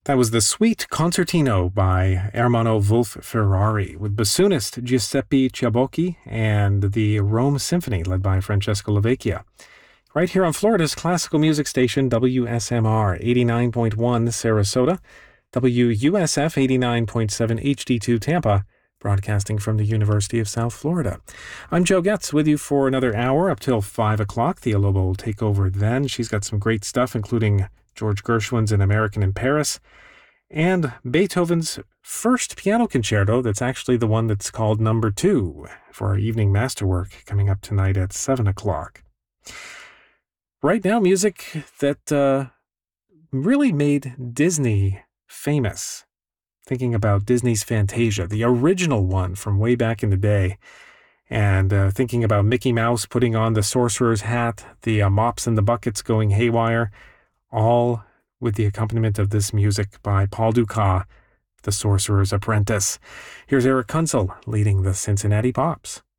That was the Suite Concertino by Ermanno Wolf Ferrari with bassoonist Giuseppe Ciabocchi and the Rome Symphony led by Francesco Lavecchia. Right here on Florida's classical music station WSMR 89.1 Sarasota, WUSF 89.7 HD2 Tampa, broadcasting from the University of South Florida. I'm Joe Getz with you for another hour up till 5 o'clock. Thea Lobo will take over then. She's got some great stuff, including George Gershwin's An American in Paris, and Beethoven's first piano concerto that's actually the one that's called Number 2 for our evening masterwork coming up tonight at 7 o'clock. Right now, music that really made Disney famous. Thinking about Disney's Fantasia, the original one from way back in the day, and thinking about Mickey Mouse putting on the sorcerer's hat, the mops and the buckets going haywire, all with the accompaniment of this music by Paul Dukas, the Sorcerer's Apprentice. Here's Eric Kunzel leading the Cincinnati Pops.